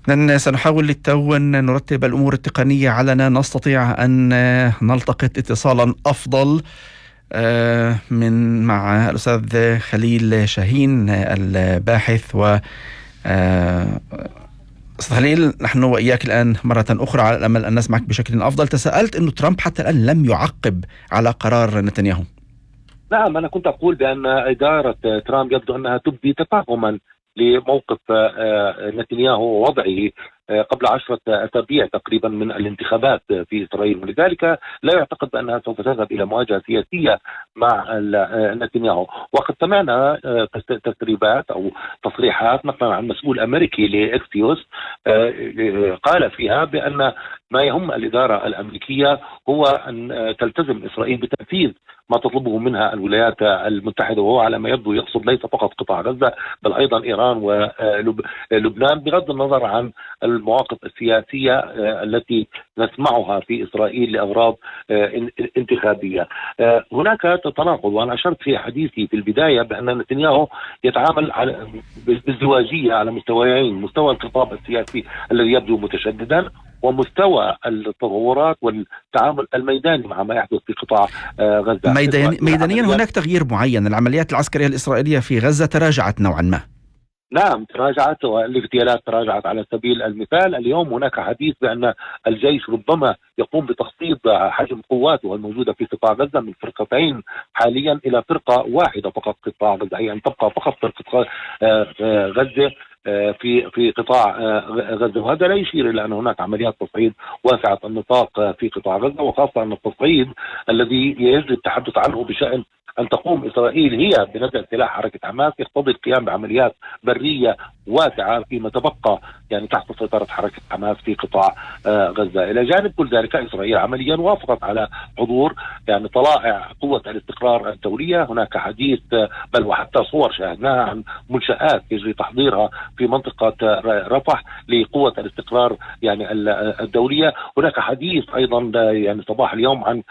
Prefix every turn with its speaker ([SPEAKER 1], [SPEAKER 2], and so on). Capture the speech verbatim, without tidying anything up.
[SPEAKER 1] إذن سنحاول للتو أن نرتب الأمور التقنية علنا نستطيع أن نلتقط اتصالا أفضل من مع الأستاذ خليل شاهين الباحث. و أستاذ خليل، نحن وإياك الآن مرة أخرى على الأمل أن نسمعك بشكل أفضل. تساءلت أنه ترامب حتى الآن لم يعقب على قرار نتنياهو.
[SPEAKER 2] نعم، أنا كنت أقول بأن إدارة ترامب يبدو أنها تبدي تفاهما لموقف نتنياهو ووضعه قبل عشرة أسابيع تقريبا من الانتخابات في إسرائيل، ولذلك لا يعتقد بأنها سوف تذهب إلى مواجهة سياسية مع نتنياهو. وقد سمعنا تسريبات أو تصريحات مثلا عن مسؤول أمريكي لإكسيوس قال فيها بأن ما يهم الإدارة الأمريكية هو أن تلتزم إسرائيل بتنفيذ ما تطلبه منها الولايات المتحدة، وهو على ما يبدو يقصد ليس فقط قطاع غزة بل أيضا إيران ولبنان، بغض النظر عن المواقف السياسية التي نسمعها في إسرائيل لأغراض انتخابية. هناك تناقض، وأنا أشرت في حديثي في البداية بأن نتنياهو يتعامل على بالزواجية على مستويين: مستوى الخطاب السياسي الذي يبدو متشددا، ومستوى التطورات والتعامل الميداني مع ما يحدث في قطاع غزة.
[SPEAKER 1] ميداني ميدانيا هناك تغيير معين. العمليات العسكرية الإسرائيلية في غزة تراجعت نوعا ما.
[SPEAKER 2] نعم تراجعت، والاغتيالات تراجعت. على سبيل المثال اليوم هناك حديث بأن الجيش ربما يقوم بتخفيض حجم قواته الموجودة في قطاع غزة من فرقتين حاليا إلى فرقة واحدة فقط قطاع غزة، أي أن تبقى فقط فرقة غزة في في قطاع غزة. وهذا لا يشير إلى أن هناك عمليات تصعيد واسعة النطاق في قطاع غزة، وخاصة أن التصعيد الذي يجري التحدث عنه بشأن أن تقوم إسرائيل هي بنزع سلاح حركة حماس يقتضي القيام بعمليات برية واسعة فيما تبقى يعني تحت سيطرة حركة حماس في قطاع غزة. إلى جانب كل ذلك إسرائيل عمليا وافقت على حضور يعني طلائع قوة الاستقرار الدولية. هناك حديث بل وحتى صور شاهدناها عن منشآت يجري تحضيرها في منطقة رفح لقوة الاستقرار يعني الدولية. هناك حديث أيضا يعني صباح اليوم عن